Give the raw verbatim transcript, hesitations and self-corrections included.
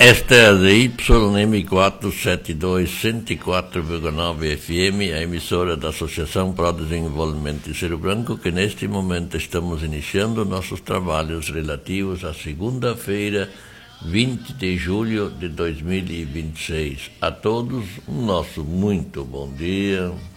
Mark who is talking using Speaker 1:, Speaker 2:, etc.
Speaker 1: Esta é a D Y M quatrocentos e setenta e dois, cento e quatro vírgula nove F M, a emissora da Associação para o Desenvolvimento de Cerro Branco, que neste momento estamos iniciando nossos trabalhos relativos à segunda-feira, vinte de julho de dois mil e vinte e seis. A todos, um nosso muito bom dia.